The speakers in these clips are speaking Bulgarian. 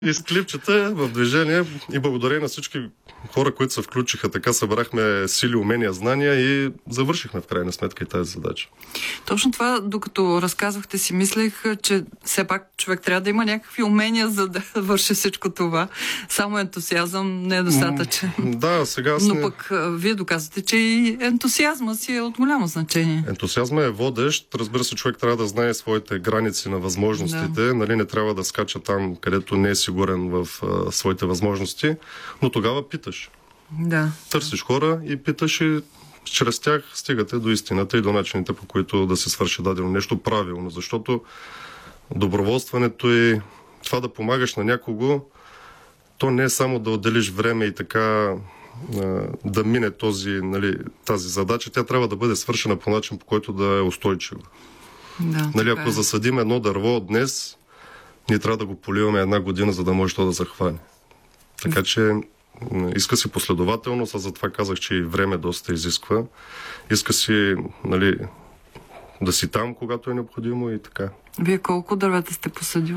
И с клипчета в движение и благодарение на всички хора, които се включиха, така събрахме сили, умения, знания и завършихме в крайна сметка и тази задача. Точно това, докато разказвахте, си мислех, че все пак човек трябва да има някакви умения, за да върши всичко това. Само ентусиазъм не е достатъчен. Да, сега Но пък вие доказвате, че и ентусиазма си е от голямо значение. Ентусиазма е водещ. Разбира се, човек трябва да знае своите граници на възможностите. Да. Нали, не трябва да скача там, където не е сигурен в своите възможности, но тогава питаш. Да. Търсиш хора и питаш и чрез тях стигате до истината и до начините, по които да се свърши дадено нещо правилно. Защото доброволстването и това да помагаш на някого, то не е само да отделиш време и така да мине тази задача. Тя трябва да бъде свършена по начин, по който да е устойчива. Да, ако засадим едно дърво днес, ние трябва да го поливаме 1 година, за да може то да захване. Така че иска си последователност, а затова казах, че и време доста изисква. Иска си, да си там, когато е необходимо и така. Вие колко дървета сте посадил?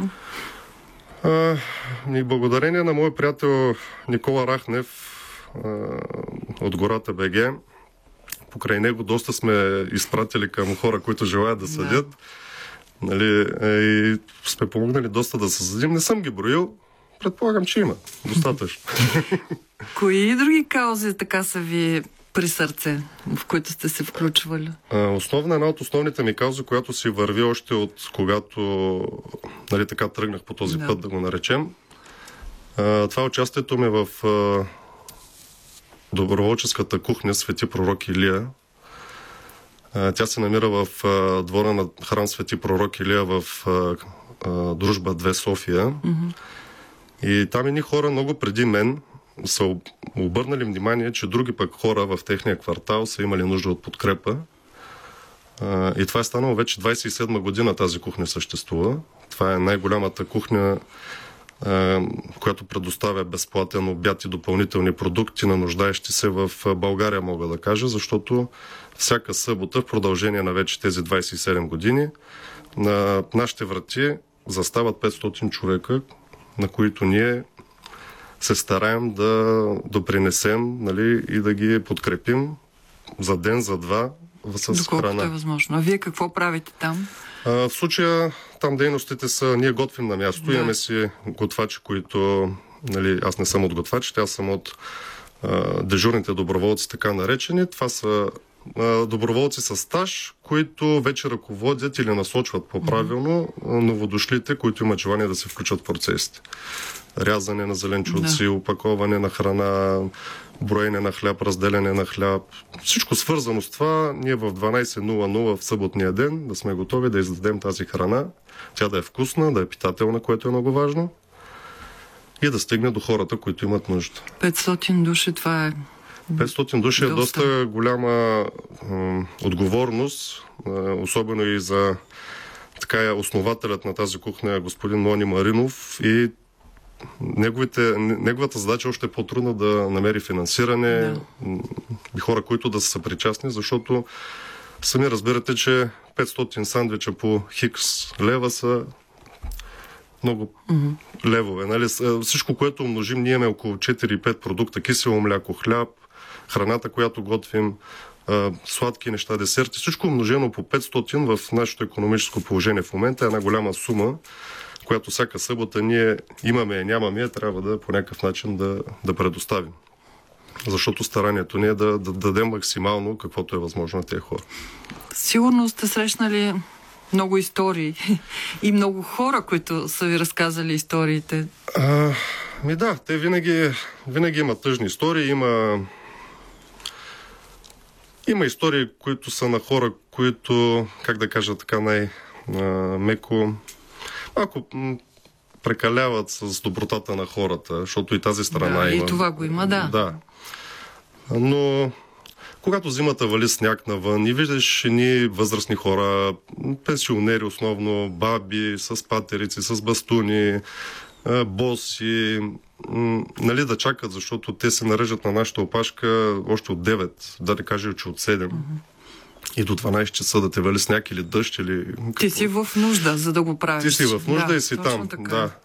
Благодарение на моя приятел Никола Рахнев от гората БГ, покрай него доста сме изпратили към хора, които желаят да съдят. И сме помогнали доста да създадим. Не съм ги броил. Предполагам, че има. Достатъчно. Кои други каузи така са ви при сърце, в които сте се включвали? Една от основните ми каузи, която си върви още от когато така тръгнах по този път, да го наречем. Това е участието ми в доброволческата кухня Свети пророк Илия. Тя се намира в двора на храм Свети пророк Илия в Дружба 2 София. Mm-hmm. И там едни хора много преди мен са обърнали внимание, че други пък хора в техния квартал са имали нужда от подкрепа. И това е станало вече 27 година тази кухня съществува. Това е най-голямата кухня, която предоставя безплатен обяд и допълнителни продукти на нуждаещи се в България, мога да кажа, защото всяка събота в продължение на вече тези 27 години на нашите врати застават 500 човека, на които ние се стараем да допринесем и да ги подкрепим за ден, за два с храна. Доколкото е възможно. А вие какво правите там? В случая там дейностите са, ние готвим на място, имаме си готвачи, които, аз не съм от готвачите, аз съм от дежурните доброволци, така наречени. Това са доброволци с стаж, които вече ръководят или насочват по-правилно новодошлите, които имат желание да се включат в процесите. Рязане на зеленчуци, опаковане на храна, броене на хляб, разделяне на хляб. Всичко свързано с това, ние в 12:00 в съботния ден да сме готови да издадем тази храна. Тя да е вкусна, да е питателна, което е много важно. И да стигне до хората, които имат нужда. 500 души, това е 500 души е доста голяма отговорност, особено и за основателят на тази кухня, господин Нони Маринов, и неговата задача още е по-трудно да намери финансиране и хора, които да са съпричастни, защото сами разбирате, че 500 сандвича по хикс лева са много левове. Всичко, което умножим, ние имаме около 4-5 продукта, кисело мляко, хляб, храната, която готвим, сладки неща, десерти, всичко умножено по 500 в нашето икономическо положение в момента е една голяма сума, която всяка събота ние имаме и нямаме, трябва да по някакъв начин да предоставим. Защото старанието ни е да дадем максимално каквото е възможно на тези хора. Сигурно сте срещнали много истории и много хора, които са ви разказали историите. Да, те винаги имат тъжни истории, има истории, които са на хора, които, как да кажа така най-меко, малко прекаляват с добротата на хората, защото и тази страна има. И това го има, да. Но когато зимата вали сняг навън и виждаш едни възрастни хора, пенсионери основно, баби с патерици, с бастуни, боси, да чакат, защото те се нарежат на нашата опашка още от 9, да кажа, че от 7. И до 12 часа да те вали сняг или дъжд или... Ти си в нужда, за да го правиш. Ти си в нужда и си там. Така. Да.